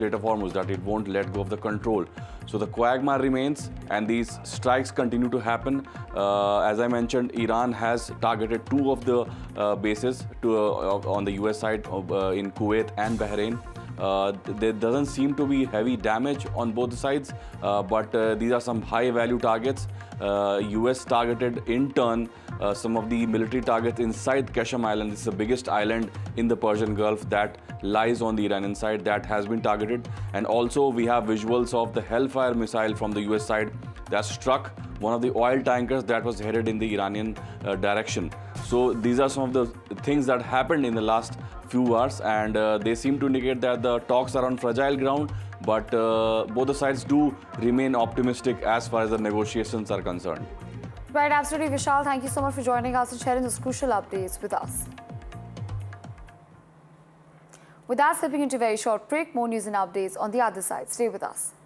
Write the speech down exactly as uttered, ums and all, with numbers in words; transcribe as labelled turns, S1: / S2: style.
S1: Strait of Hormuz, that it won't let go of the control. So the quagmire remains, and these strikes continue to happen. Uh, as I mentioned, Iran has targeted two of the uh, bases to, uh, on the U S side of, uh, in Kuwait and Bahrain. Uh, there doesn't seem to be heavy damage on both sides, uh, but uh, these are some high-value targets. Uh, U S targeted in turn uh, some of the military targets inside Qashm Island. This is the biggest island in the Persian Gulf that lies on the Iranian side that has been targeted. And also we have visuals of the Hellfire missile from the U S side that struck one of the oil tankers that was headed in the Iranian uh, direction. So these are some of the things that happened in the last few hours, and uh, they seem to indicate that the talks are on fragile ground, but uh, both the sides do remain optimistic as far as the negotiations are concerned.
S2: Right, absolutely. Vishal, thank you so much for joining us and sharing those crucial updates with us. With that, slipping into a very short break, more news and updates on the other side. Stay with us.